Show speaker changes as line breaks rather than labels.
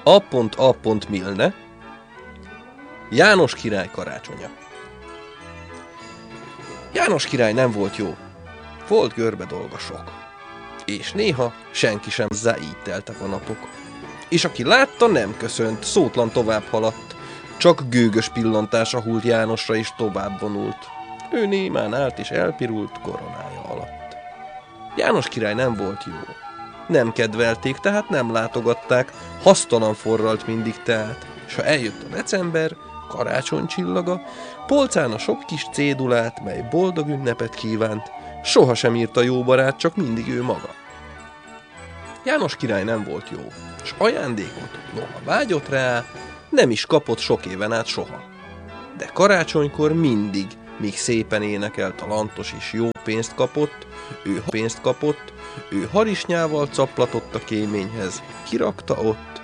A.A. Milne. János király karácsonya. János király nem volt jó. Volt görbe dolga sok. És néha senki sem hozzá, így teltek a napok. És aki látta, nem köszönt, szótlan tovább haladt. Csak gőgös pillantása hult Jánosra, és tovább vonult. Ő némán állt és elpirult koronája alatt. János király nem volt jó. Nem kedvelték, tehát nem látogatták, hasztalan forralt mindig tehát, s ha eljött a december, karácsonycsillaga, polcán a sok kis cédulát, mely boldog ünnepet kívánt, sohasem írta jó barát, csak mindig ő maga. János király nem volt jó, s ajándékot, noha vágyott rá, nem is kapott sok éven át soha. De karácsonykor mindig, míg szépen énekelt a lantos és jó pénzt kapott, ő harisnyával caplatott a kéményhez, kirakta ott,